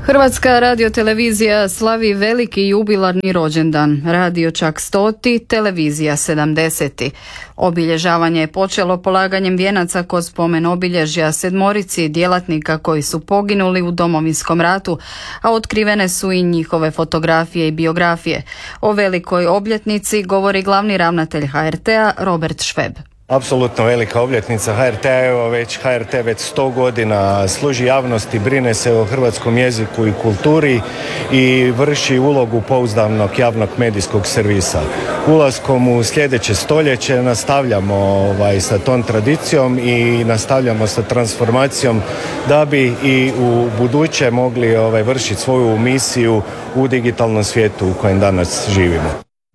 Hrvatska radiotelevizija slavi veliki jubilarni rođendan, radio čak 100, televizija 70. Obilježavanje je počelo polaganjem vijenaca kod spomen obilježja 7 djelatnika koji su poginuli u Domovinskom ratu, a otkrivene su i njihove fotografije i biografije. O velikoj obljetnici govori glavni ravnatelj HRT-a Robert Šveb. Apsolutno velika obljetnica HRT-a, evo HRT već 100 godina služi javnosti, brine se o hrvatskom jeziku i kulturi i vrši ulogu pouzdanog javnog medijskog servisa. Ulaskom u sljedeće stoljeće nastavljamo sa tom tradicijom i nastavljamo sa transformacijom da bi i u buduće mogli vršiti svoju misiju u digitalnom svijetu u kojem danas živimo.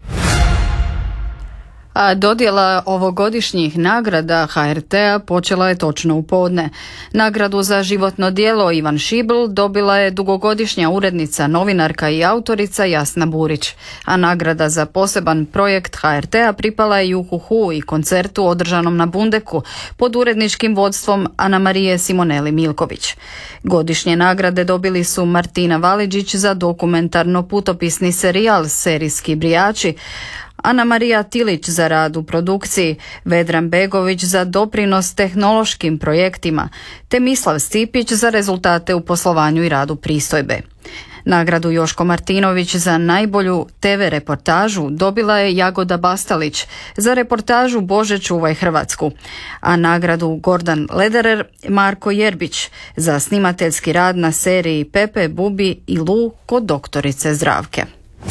A dodjela ovogodišnjih nagrada HRT-a počela je točno u podne. Nagradu za životno djelo Ivan Šibl dobila je dugogodišnja urednica, novinarka i autorica Jasna Burić, a nagrada za poseban projekt HRT-a pripala je Juhuhu i koncertu održanom na Bundeku pod uredničkim vodstvom Anamarije Simoneli Milković. Godišnje nagrade dobili su Martina Valiđić za dokumentarno putopisni serijal Serijski brijači, Anamarija Tilić za rad u produkciji, Vedran Begović za doprinos tehnološkim projektima, te Mislav Stipić za rezultate u poslovanju i radu pristojbe. Nagradu Joško Martinović za najbolju TV reportažu dobila je Jagoda Bastalić za reportažu Bože čuvaj Hrvatsku, a nagradu Gordan Lederer Marko Jerbić za snimateljski rad na seriji Pepe, Bubi i Lu kod doktorice Zdravke.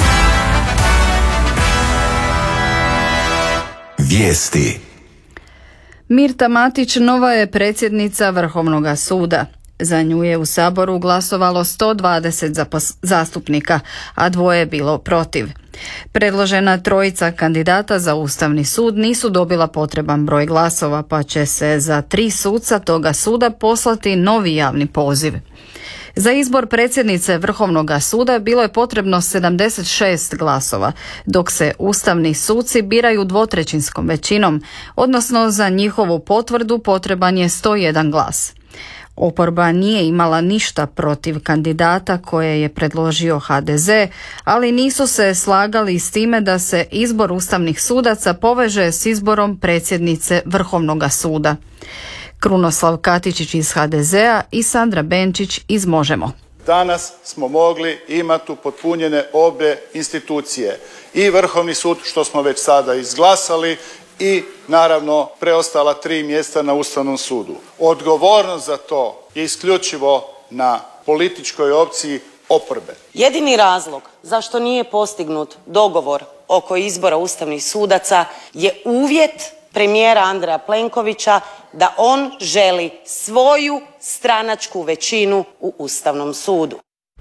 Vijesti. Mirta Matić nova je predsjednica Vrhovnog suda. Za nju je u Saboru glasovalo 120 zastupnika, a 2 je bilo protiv. Predložena 3 kandidata za Ustavni sud nisu dobila potreban broj glasova, pa će se za 3 suca toga suda poslati novi javni poziv. Za izbor predsjednice Vrhovnog suda bilo je potrebno 76 glasova, dok se ustavni suci biraju 2/3 većinom, odnosno za njihovu potvrdu potreban je 101 glas. Oporba nije imala ništa protiv kandidata koje je predložio HDZ, ali nisu se slagali s time da se izbor ustavnih sudaca poveže s izborom predsjednice Vrhovnog suda. Krunoslav Katičić iz HDZ-a i Sandra Benčić iz Možemo. Danas smo mogli imati upotpunjene obje institucije. I Vrhovni sud, što smo već sada izglasali, i naravno preostala 3 mjesta na Ustavnom sudu. Odgovornost za to je isključivo na političkoj opciji oporbe. Jedini razlog zašto nije postignut dogovor oko izbora ustavnih sudaca je uvjet premijera Andreja Plenkovića da on želi svoju stranačku većinu u Ustavnom sudu.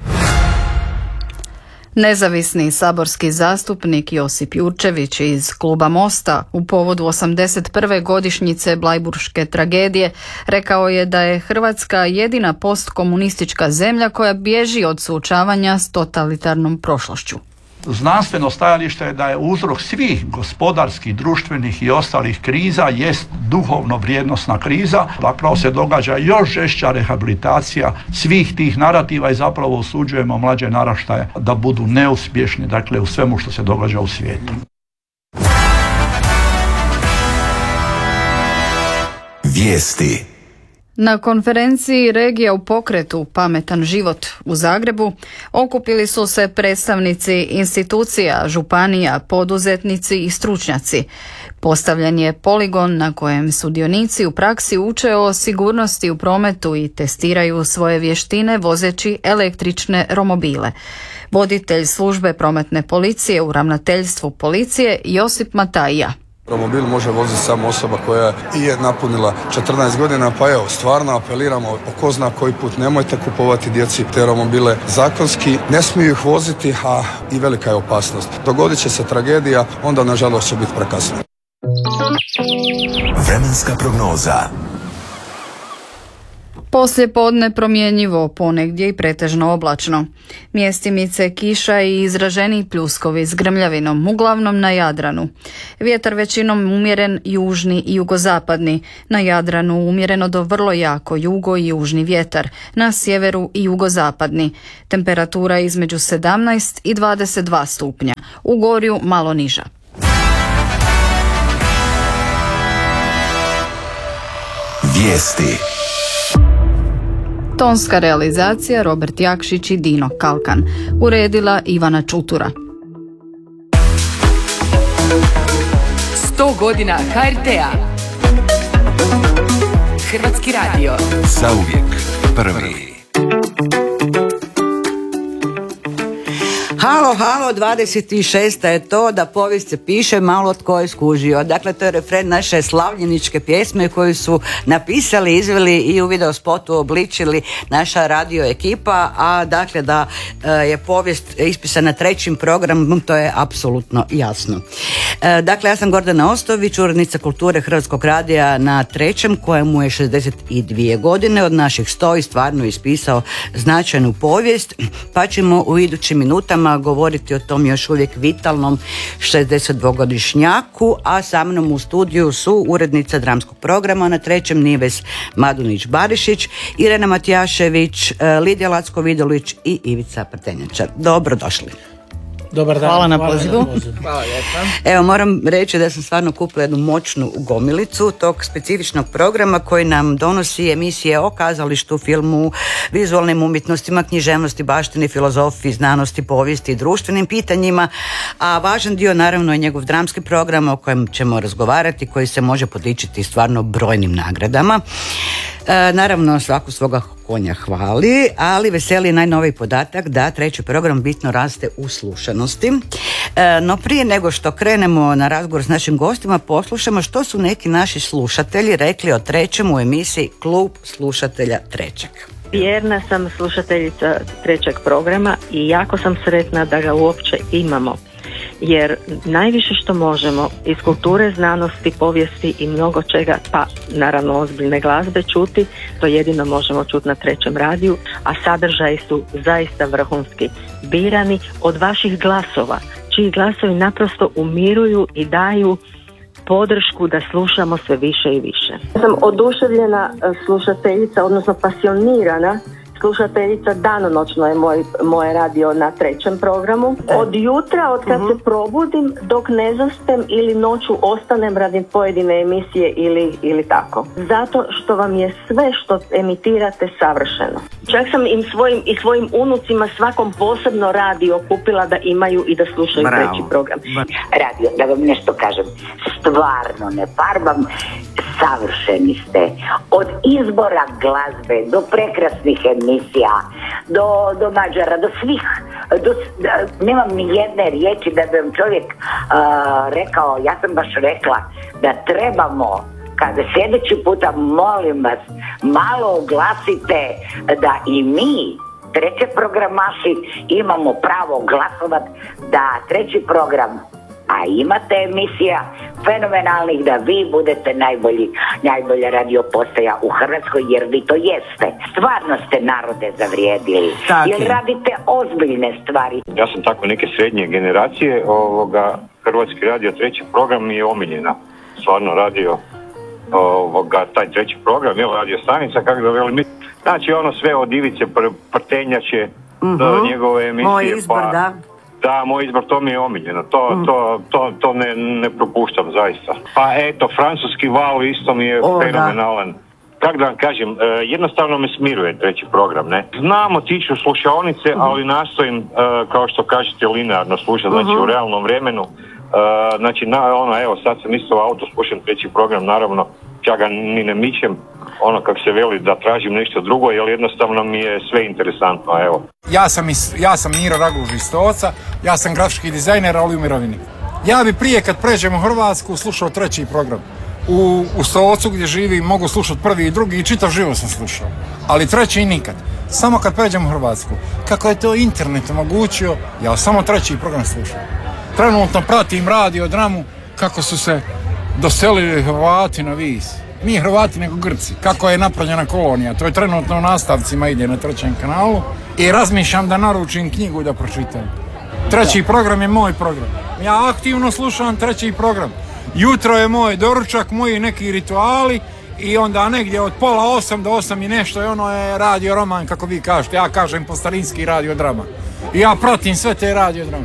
Nezavisni saborski zastupnik Josip Jurčević iz kluba Mosta u povodu 81. godišnjice Blajburške tragedije rekao je da je Hrvatska jedina postkomunistička zemlja koja bježi od suočavanja s totalitarnom prošlošću. Znanstveno stajalište je da je uzrok svih gospodarskih, društvenih i ostalih kriza jest duhovno vrijednosna kriza. Zapravo se događa još žešća rehabilitacija svih tih narativa i zapravo osuđujemo mlađe naraštaje da budu neuspješni, dakle u svemu što se događa u svijetu. Vijesti. Na konferenciji Regija u pokretu Pametan život u Zagrebu okupili su se predstavnici institucija, županija, poduzetnici i stručnjaci. Postavljen je poligon na kojem sudionici u praksi uče o sigurnosti u prometu i testiraju svoje vještine vozeći električne romobile. Voditelj službe prometne policije u ravnateljstvu policije Josip Matajija. Romobil može voziti samo osoba koja je napunila 14 godina, pa evo, stvarno apeliramo po ko zna koji put, nemojte kupovati djeci te romobile zakonski, ne smiju ih voziti, a i velika je opasnost. Dogodit će se tragedija, onda nažalost će biti prekasno. Vremenska prognoza. Poslijepodne promjenjivo, ponegdje i pretežno oblačno. Mjestimice kiša i izraženi pljuskovi s grmljavinom, uglavnom na Jadranu. Vjetar većinom umjeren južni i jugozapadni. Na Jadranu umjereno do vrlo jako jugo i južni vjetar. Na sjeveru i jugozapadni. Temperatura između 17 i 22 stupnja. U Gorju malo niža. Vijesti. Tonska realizacija Robert Jakšić i Dino Kalkan. Uredila Ivana Čutura. 100 godina HRT-a. Hrvatski radio. Zauvijek prvi. Halo, 26. je to da povijest se piše, malo tko je skužio. Dakle, to je refren naše slavljeničke pjesme koju su napisali, izveli i u video spotu obličili naša radio ekipa, a dakle da je povijest ispisana trećim programom, to je apsolutno jasno. Dakle, ja sam Gordana Ostović, urednica kulture Hrvatskog radija na trećem, kojemu je 62 godine od naših 100 i stvarno ispisao značajnu povijest, pa ćemo u idućim minutama govoriti o tom još uvijek vitalnom 62-godišnjaku, a sa mnom u studiju su urednica dramskog programa na trećem Nives Madunić-Barišić, Irena Matijašević, Lidija Lacko-Vidulić i Ivica Prtenjačar. Dobrodošli. Dobar dan. Hvala na pozivu. Hvala lijepa. Evo, moram reći da sam stvarno kupila jednu moćnu gomilicu tog specifičnog programa koji nam donosi emisije o kazalištu, filmu, vizualnim umjetnostima, književnosti, baštini, filozofiji, znanosti, povijesti i društvenim pitanjima, a važan dio naravno je njegov dramski program o kojem ćemo razgovarati, koji se može podičiti stvarno brojnim nagradama. Naravno, svaku svoga konja hvali, ali veseli najnoviji podatak da treći program bitno raste u slušanosti. No prije nego što krenemo na razgovor s našim gostima, poslušamo što su neki naši slušatelji rekli o trećem u emisiji Klub slušatelja trećeg. Vjerna sam slušateljica trećeg programa i jako sam sretna da ga uopće imamo. Jer najviše što možemo iz kulture, znanosti, povijesti i mnogo čega, pa naravno ozbiljne glazbe čuti, to jedino možemo čuti na trećem radiju, a sadržaji su zaista vrhunski, birani od vaših glasova, čiji glasovi naprosto umiruju i daju podršku da slušamo sve više i više. Sam oduševljena slušateljica, odnosno pasionirana slušateljica, danonoćno je moje radio na trećem programu. Od jutra, od kad se probudim, dok ne zaspem ili noću ostanem radi pojedine emisije ili tako. Zato što vam je sve što emitirate savršeno. Čak sam im svojim unucima svakom posebno radio kupila da imaju i da slušaju treći program. Radio, da vam nešto kažem, stvarno ne farbam, savršeni ste. Od izbora glazbe do prekrasnih emisija, do Mađara, do svih, nemam ni jedne riječi da bi vam čovjek rekao, ja sam baš rekla da trebamo, kada sljedeći puta, molim vas, malo oglasite da i mi, treći programaši, imamo pravo glasovat da treći program, a imate emisija fenomenalnih, da vi budete najbolja radio postaja u Hrvatskoj, jer vi to jeste. Stvarno ste narode zavrijedili, jer radite ozbiljne stvari. Ja sam tako neke srednje generacije, Hrvatski radio treći program mi je omiljena. Stvarno radio taj treći program, radio stanica, kako da velim. Znači ono sve od Ivice Prtenjače do njegove emisije. Moj izbor, pa, da, moj izbor, to mi je omiljeno, to ne propuštam zaista. Pa eto, francuski val isto mi je fenomenalan. Kako da vam kažem, jednostavno me smiruje treći program, ne? Znam otići u slušaonice, ali nastojim, kao što kažete, linearno slušati, znači u realnom vremenu. Znači, evo, sad sam isto u auto, slušam treći program, naravno, čak ga ni ne mičem, kako se veli, da tražim nešto drugo, jer jednostavno mi je sve interesantno, evo. Ja sam Miro Raguž iz Stoca, ja sam grafički dizajner, ali u mirovini. Ja bi prije, kad pređem u Hrvatsku, slušao treći program. U Stocu gdje živim mogu slušati prvi i drugi i čitav život sam slušao, ali treći nikad. Samo kad pređem u Hrvatsku. Kako je to internet omogućio, ja samo treći program slušam. Trenutno pratim radio, dramu, kako su se doselili Hrvati na Vis. mi Hrvati nego Grci. Kako je napravljena kolonija, to je trenutno u nastavcima, ide na 3. kanalu i razmišljam da naručim knjigu da pročitam. 3. program je moj program. Ja aktivno slušam 3. program. Jutro je moj doručak, moji neki rituali i onda negdje od 7:30 do 8 i nešto i ono je radio roman, kako vi kažete. Ja kažem po starinski radio drama. I ja pratim sve te radio drame.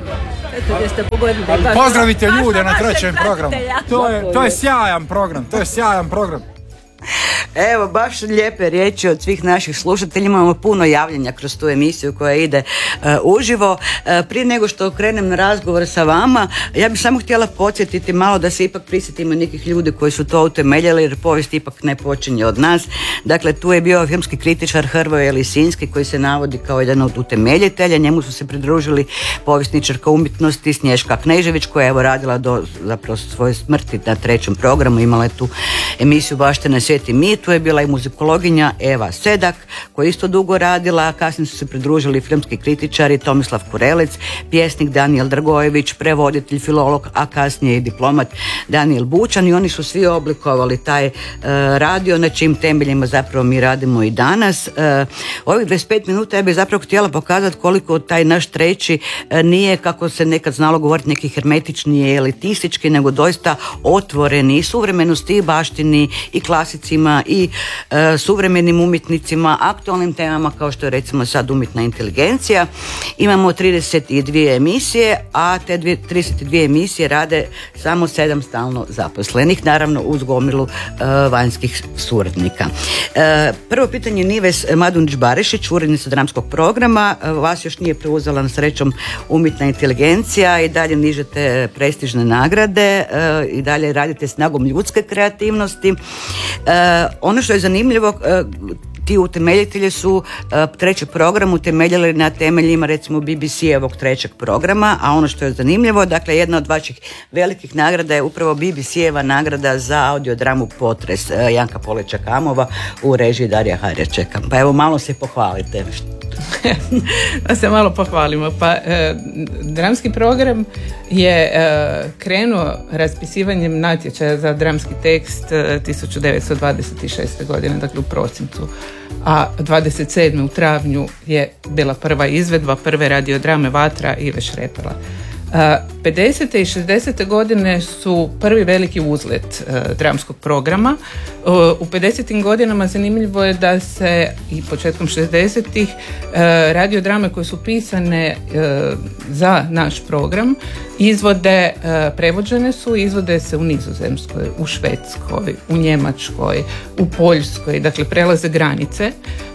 Pozdravite ljude na 3. programu. To je sjajan program. Evo, baš lijepe riječi od svih naših slušatelja. Imamo puno javljanja kroz tu emisiju koja ide uživo. Prije nego što krenem na razgovor sa vama, ja bih samo htjela podsjetiti malo da se ipak prisjetimo nekih ljudi koji su to utemeljili, jer povijest ipak ne počinje od nas. Dakle, tu je bio filmski kritičar Hrvoje Lisinski koji se navodi kao jedan od utemeljitelja. Njemu su se pridružili povjesničarka umjetnosti Snježka Knežević koja je evo radila do zapravo svoje smrti na 3. programu. Imala je tu emisiju Baština Sveti mit. Tu je bila i muzikologinja Eva Sedak koja isto dugo radila, kasnije su se pridružili filmski kritičari Tomislav Kurelec, pjesnik Danijel Dragojević, prevoditelj, filolog, a kasnije i diplomat Danijel Bučan, i oni su svi oblikovali taj radio na čijim temeljima zapravo mi radimo i danas. Ovih 25 minuta ja bih zapravo htjela pokazati koliko taj naš 3. nije, kako se nekad znalo govoriti, neki hermetični i elitistički, nego doista otvoreni i suvremenosti i baštini i klasicima i suvremenim umjetnicima, aktualnim temama kao što je recimo sad umjetna inteligencija. Imamo 32 emisije, a te 32 emisije rade samo 7 stalno zaposlenih, naravno uz gomilu vanjskih suradnika. Prvo pitanje Nives Madunić-Barišić, urednica dramskog programa. Vas još nije preuzela na srećom umjetna inteligencija i dalje nižete prestižne nagrade i dalje radite snagom ljudske kreativnosti. Ono što je zanimljivo, ti utemeljitelji su 3. program utemeljili na temeljima recimo BBC-evog 3. programa, a ono što je zanimljivo, dakle jedna od vaših velikih nagrada je upravo BBC-eva nagrada za audiodramu Potres Janka Polića-Kamova u režiji Darija Harjačeka. Pa evo malo se pohvalite. Da se malo pohvalimo. Pa dramski program je krenuo raspisivanjem natječaja za dramski tekst 1926. godine, dakle u prosincu, a 27. u travnju je bila prva izvedba prve radiodrame Vatra Ive Šrepela. 50. i 60. godine su prvi veliki uzlet dramskog programa. U 50. godinama zanimljivo je da se i početkom 60. radiodrame koje su pisane za naš program izvode, prevođene su, izvode se u Nizozemskoj, u Švedskoj, u Njemačkoj, u Poljskoj, dakle prelaze granice.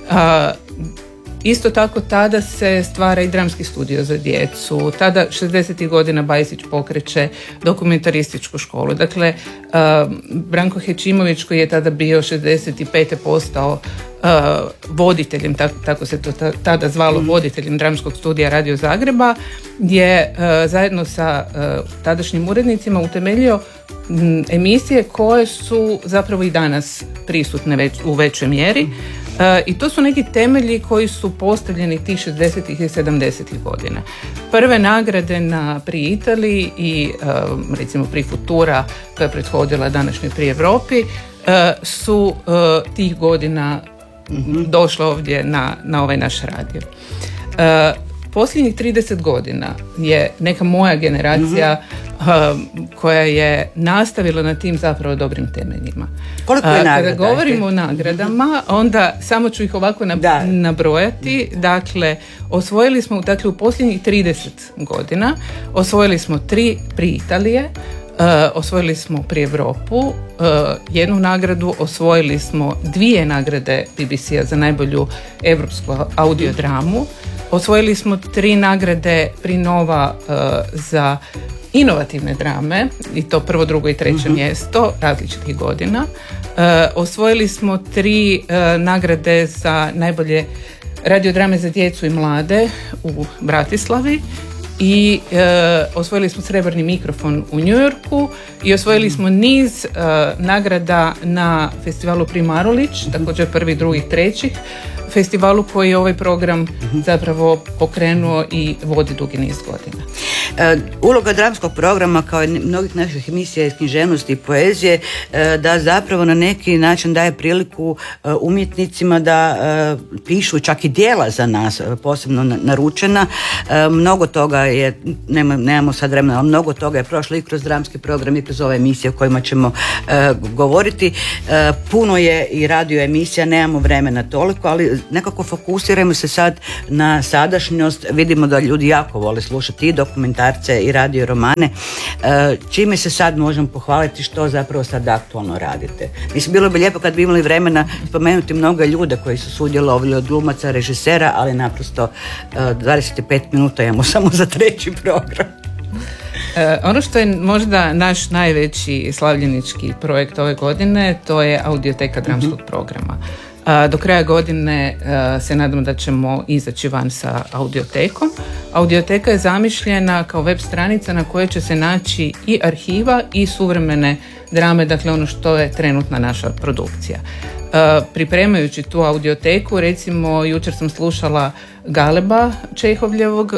Isto tako tada se stvara i dramski studio za djecu. Tada 60. godina Bajsić pokreće dokumentarističku školu. Dakle, Branko Hećimović koji je tada bio 65. postao voditeljem, tako se to tada zvalo, voditeljem dramskog studija Radio Zagreba, je zajedno sa tadašnjim urednicima utemeljio emisije koje su zapravo i danas prisutne u većoj mjeri. I to su neki temelji koji su postavljeni tih 60. i 70. godina. Prve nagrade na Pri Italiji i recimo Pri Futura koja je prethodila današnjoj Pri Europi su tih godina došle ovdje na ovaj naš radio. Posljednjih 30 godina je neka moja generacija koja je nastavila na tim zapravo dobrim temeljima. Koliko je nagrada? Kada govorimo o nagradama, onda samo ću ih ovako nabrojati. Dakle, osvojili smo u posljednjih 30 godina, osvojili smo 3 Pri Italije, osvojili smo Pri Europu, jednu nagradu, osvojili smo 2 nagrade BBC-a za najbolju europsku audiodramu, osvojili smo 3 nagrade Pri Nova za inovativne drame, i to 1., 2. i 3. mjesto različitih godina. Osvojili smo 3 nagrade za najbolje radiodrame za djecu i mlade u Bratislavi i osvojili smo srebrni mikrofon u New Yorku i osvojili smo niz nagrada na festivalu Primarulić, također 1., 2. i 3. festivalu koji je ovaj program zapravo pokrenuo i vodi dugi niz godina. Uloga dramskog programa kao i mnogih naših emisija iz književnosti i poezije da zapravo na neki način daje priliku umjetnicima da pišu čak i djela za nas, posebno naručena. Mnogo toga je, nemamo sad vremena, ali mnogo toga je prošlo i kroz dramski program i kroz ove emisije o kojima ćemo govoriti. Puno je i radio emisija, nemamo vremena toliko, ali nekako fokusirajmo se sad na sadašnjost. Vidimo da ljudi jako vole slušati i dokumentarce i radio romane. Čime se sad možemo pohvaliti, što zapravo sad aktualno radite? Mislim, bilo bi lijepo kad bi imali vremena spomenuti mnogo ljude koji su sudjelovali, od glumaca, režisera, ali naprosto 25 minuta imamo samo za treći program. Ono što je možda naš najveći slavljenički projekt ove godine, to je audioteka dramskog programa. Do kraja godine se nadam da ćemo izaći van sa audiotekom. Audioteka je zamišljena kao web stranica na kojoj će se naći i arhiva i suvremene drame, dakle ono što je trenutna naša produkcija. Pripremajući tu audioteku, recimo jučer sam slušala Galeba Čehovljevog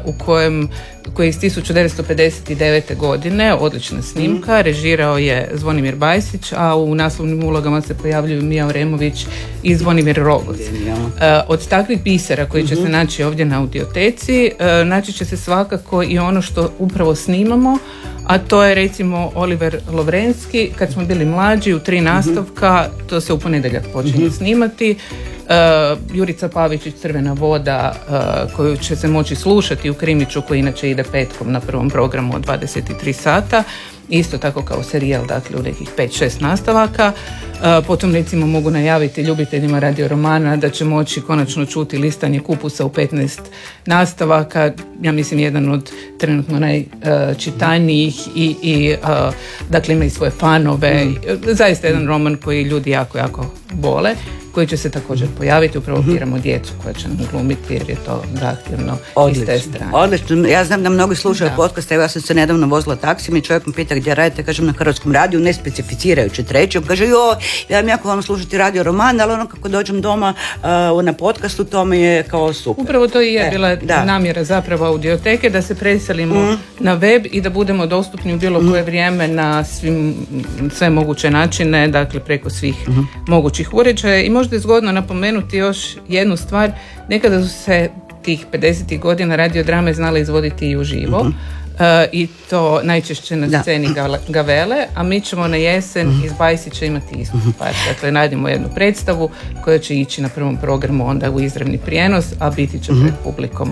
koji je iz 1959. godine, odlična snimka, režirao je Zvonimir Bajsić, a u naslovnim ulogama se pojavljuju Mija Oremović i Zvonimir Rogoc. Od takvih bisera koji će se naći ovdje na audioteci, naći će se svakako i ono što upravo snimamo, a to je recimo Oliver Lovrenski, kad smo bili mlađi u 3 nastavka, to se u ponedjeljak počinje snimati. Jurica Pavičić, Crvena voda, koju će se moći slušati u Krimiću, koji inače ide petkom na prvom programu od 23 sata. Isto tako kao serijal, dakle u nekih 5-6 nastavaka. Potom recimo mogu najaviti ljubiteljima radio romana da će moći konačno čuti Listanje kupusa u 15 nastavaka. Ja mislim jedan od trenutno najčitanijih i dakle ima i svoje fanove. Zaista jedan roman koji ljudi jako, jako vole, koji će se također pojaviti. Upravo biramo djecu koja će nam glumiti jer je to zahtjevno iz te strane. Odlično. Ja znam da mnogi slušaju podcast, evo ja sam se nedavno vozila taksijem i čovjek me pita gdje radite, kažem na Hrvatskom radiju, ne specificirajući trećem, kaže ja mi jako volim slušati radio roman, ali ono kako dođem doma na podcastu, to mi je kao super. Upravo to i je bila namjera zapravo audioteke, da se preselimo na web i da budemo dostupni u bilo koje vrijeme na sve moguće načine, dakle preko svih mogućih uređaja. I možda je zgodno napomenuti još jednu stvar, nekada su se tih 50. godina radiodrame znale izvoditi i uživo. I to najčešće na sceni Gavele, a mi ćemo na jesen iz Bajsića imati istu stvar. Dakle, najdemo jednu predstavu koja će ići na prvom programu onda u izravni prijenos, a biti će pred publikom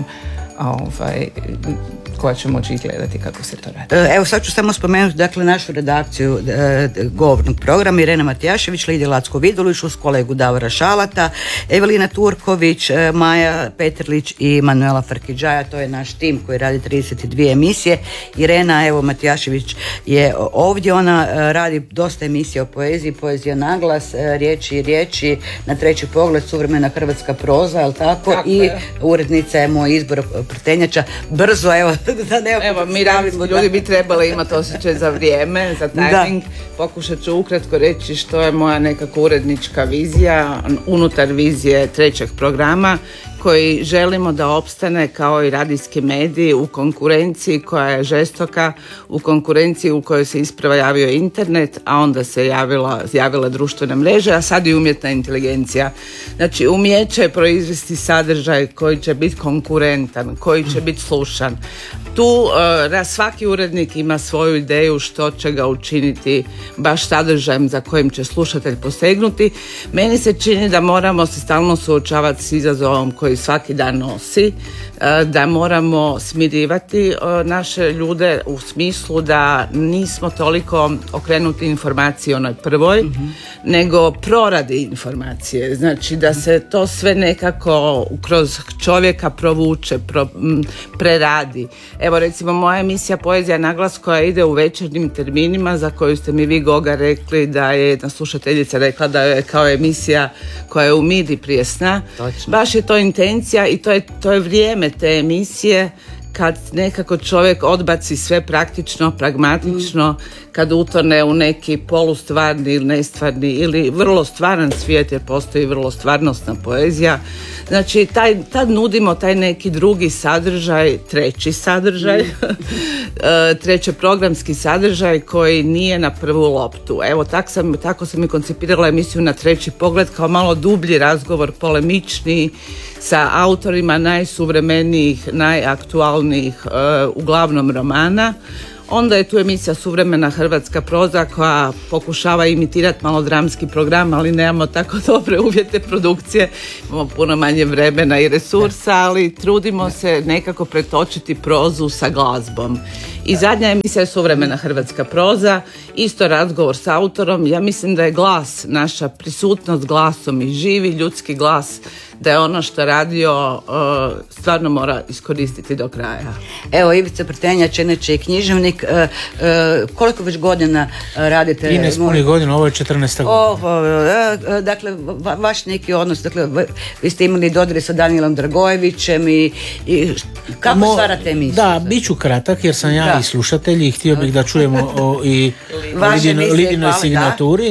koja će moći izgledati kako se to radi. Evo sad ću samo spomenuti dakle našu redakciju govornog programa: Irena Matijašević, Lidija Lacko-Vidulić, uz kolegu Davora Šalata, Evelina Turković, Maja Petrlić i Manuela Frkidžaja. To je naš tim koji radi 32 emisije. Irena Matijašević je ovdje, ona radi dosta emisija o poeziji, Poezija naglas, riječi, Na treći pogled, suvremena hrvatska proza, jel tako? I urednica je Moj izbor Prtenjača. Brzo, mi ljudi bi trebali imati osjećaj za vrijeme, za tajming. Pokušat ću ukratko reći što je moja nekako urednička vizija unutar vizije trećeg programa, koji želimo da opstane kao i radijski mediji u konkurenciji koja je žestoka, u konkurenciji u kojoj se isprva javio internet, a onda se javila društvena mreža, a sad i umjetna inteligencija. Znači, umijeće proizvesti sadržaj koji će biti konkurentan, koji će biti slušan. Tu svaki urednik ima svoju ideju što će ga učiniti baš sadržajem za kojim će slušatelj posegnuti. Meni se čini da moramo se stalno suočavati s izazovom koji svaki dan nosi, da moramo smirivati naše ljude u smislu da nismo toliko okrenuti informaciji onoj prvoj, nego proradi informacije. Znači da se to sve nekako kroz čovjeka provuče, preradi. Evo recimo moja emisija Poezija naglas koja ide u večernjim terminima, za koju ste mi vi, Goga, rekli da je jedna slušateljica rekla da je kao emisija koja je u midi prije sna. Točno. Baš je to intencija i to je vrijeme te emisije kad nekako čovjek odbaci sve praktično, pragmatično, kad utone u neki polustvarni ili nestvarni ili vrlo stvaran svijet, jer postoji vrlo stvarnostna poezija. Znači, tad nudimo taj neki drugi sadržaj, treći sadržaj, treći programski sadržaj koji nije na prvu loptu. Evo, tako sam i koncipirala emisiju Na treći pogled, kao malo dublji razgovor, polemičniji, sa autorima najsuvremenijih, najaktualnijih, uglavnom romana. Onda je tu emisija Suvremena hrvatska proza koja pokušava imitirati malo dramski program, ali nemamo tako dobre uvjete produkcije, imamo puno manje vremena i resursa, ali trudimo se nekako pretočiti prozu sa glazbom. I zadnja emisija je Suvremena hrvatska proza, isto razgovor s autorom. Ja mislim da je glas, naša prisutnost glasom i živi ljudski glas, da je ono što radio stvarno mora iskoristiti do kraja. Evo, Ivica Prtenjač, inače je književnik. Koliko već godina radite? 13 punih godina, ovo je 14. godina. Dakle, vaš neki odnos, dakle, vi ste imali dodire sa Danielom Dragojevićem i kako stvarate emisiju? Da, bit ću kratak jer sam ja i slušatelj i htio bih da čujemo i Lidinoj signaturi.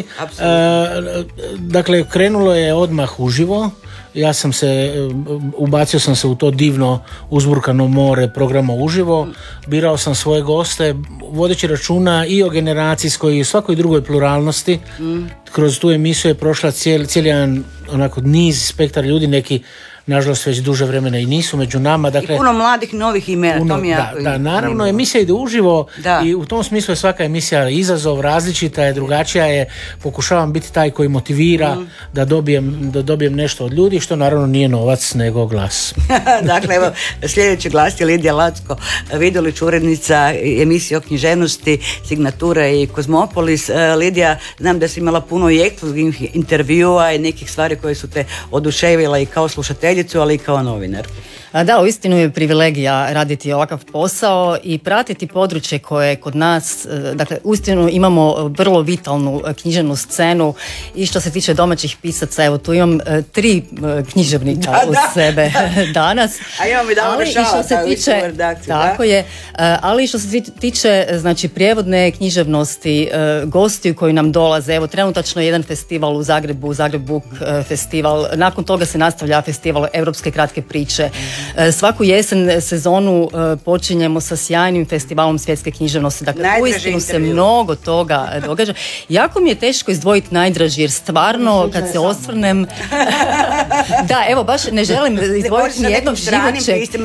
Dakle, krenulo je odmah uživo. Ja ubacio sam se u to divno uzburkano more programa uživo, birao sam svoje goste, vodeći računa i o generacijskoj i svakoj drugoj pluralnosti. Kroz tu emisiju je prošla cijeli jedan onako niz spektar ljudi, neki nažalost već duže vremena i nisu među nama. Dakle, i puno mladih novih imena. Da, naravno, emisija ide uživo i u tom smislu je svaka emisija izazov, različita je, drugačija je. Pokušavam biti taj koji motivira da dobijem nešto od ljudi, što naravno nije novac, nego glas. Dakle, evo, sljedeći glas je Lidija Lacko Vidulić, urednica emisije o književnosti, Signatura i Kozmopolis. Lidija, znam da si imala puno i ekskluzivnih intervjua i nekih stvari koje su te oduševile i kao slušatelj, ali i kao novinar. Da, uistinu je privilegija raditi ovakav posao i pratiti područje koje kod nas, dakle, uistinu imamo vrlo vitalnu književnu scenu i što se tiče domaćih pisaca, evo tu imam 3 književnika uz sebe danas. A imamo i Davora Šala, tako je, ali što se tiče, znači, prijevodne književnosti, gostiju koji nam dolaze, evo trenutačno je jedan festival u Zagrebu, Zagreb Book festival, nakon toga se nastavlja festival Europske kratke priče. Svaku jesen sezonu počinjemo sa sjajnim festivalom svjetske književnosti. Dakle, uistinu se mnogo toga događa. Jako mi je teško izdvojiti najdraži, jer stvarno kad se osvrnem da, evo, baš ne želim izdvojiti nijednog živućeg,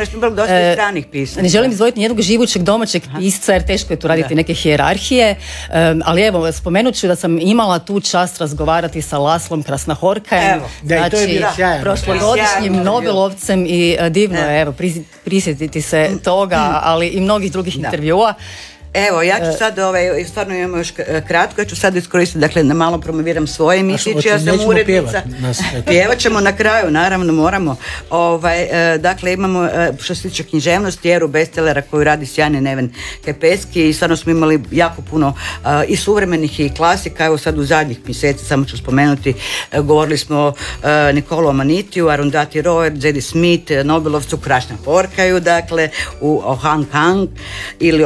ne želim izdvojiti nijednog živućeg domaćeg pisca, jer teško je tu raditi neke hijerarhije, ali evo, spomenut ću da sam imala tu čast razgovarati sa Laslom Krasnahorkajem, znači prošlogodišnjim Nobelovcem, i divno je, evo, prisjetiti se toga, ali i mnogih drugih intervjua. Evo, ja ću sad, stvarno imamo još kratko, ja ću sad iskoristiti, dakle, da malo promoviram svoje emisije, ja sam urednica. Pjevat ćemo na kraju, naravno, moramo. Dakle, imamo, što se tiče književnosti, eru bestsellera koju radi sjajni Neven Kepeski, i stvarno smo imali jako puno i suvremenih i klasika. Evo sad u zadnjih mjeseci, samo ću spomenuti, govorili smo o Nikolu Amanitiju, Arundhati Roy, Zadie Smith, Nobelovcu, Krasnahorkaju, dakle, o Han Kang ili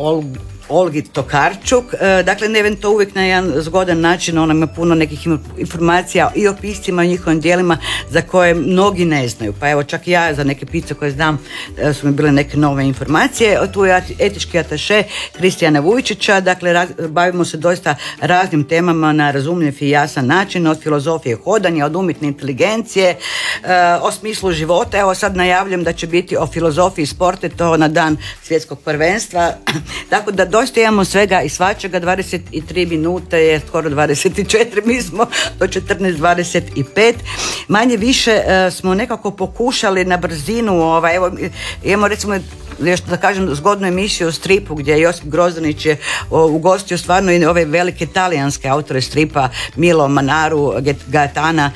Olgi Tokarčuk. Dakle, Neven to uvijek na jedan zgodan način, ona ima puno nekih informacija i o piscima i njihovim djelima za koje mnogi ne znaju. Pa evo, čak ja za neke pisce koje znam su mi bile neke nove informacije. Tu je etički ataše Kristijana Vujčića. Dakle, bavimo se doista raznim temama na razumljiv i jasan način, od filozofije hodanja, od umjetne inteligencije, o smislu života. Evo sad najavljam da će biti o filozofiji sporta, to na dan svjetskog prvenstva. Tako da doista imamo svega i svačega. 23 minute je skoro 24, mi smo do 14:25. Manje više smo nekako pokušali na brzinu, evo, imamo recimo još da kažem zgodnu emisiju o stripu gdje Josip Grozdanić je ugostio stvarno i ove velike talijanske autore stripa, Milo Manaru, Gaetana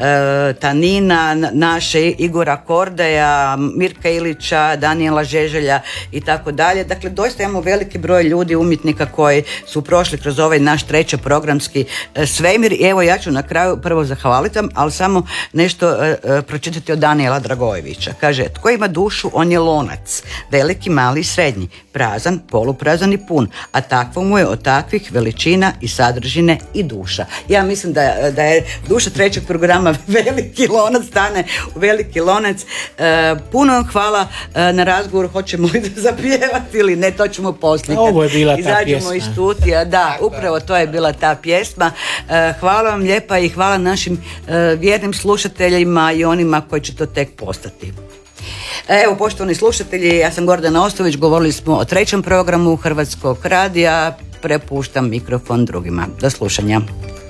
Tanina, naše Igora Kordeja, Mirka Ilića, Daniela Žeželja i tako dalje. Dakle, doista imamo veliki broj ljudi, umjetnika koji su prošli kroz ovaj naš treći programski svemir. I evo, ja ću na kraju prvo zahvaliti vam, ali samo nešto pročitati od Daniela Dragojevića. Kaže, tko ima dušu, on je lonac. veliki, mali i srednji, prazan, poluprazan i pun, a takvo mu je od takvih veličina i sadržine i duša. Ja mislim da je duša trećeg programa veliki lonac, stane u veliki lonac. Puno vam hvala na razgovor, hoćemo li zapjevati ili ne, to ćemo poslije. Ovo je bila ta izađemo pjesma. Iz studija, da, upravo to je bila ta pjesma. Hvala vam lijepa i hvala našim vjernim slušateljima i onima koji će to tek postati. Evo, poštovani slušatelji, ja sam Gordana Ostović, govorili smo o trećem programu Hrvatskog radija, prepuštam mikrofon drugima. Do slušanja.